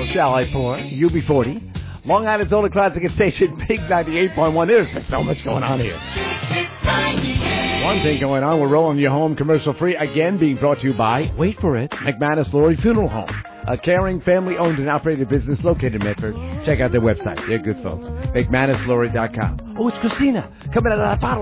Chalet Point, UB40. Long Island's only classic station, Big 98.1. There's just so much going on here. One thing going on, we're rolling you home commercial free. Again, being brought to you by, wait for it, McManus Laurie Funeral Home. A caring, family-owned and operated business located in Medford. Check out their website. They're good folks. McManusLaurie.com. Oh, it's Christina coming out of that bottle.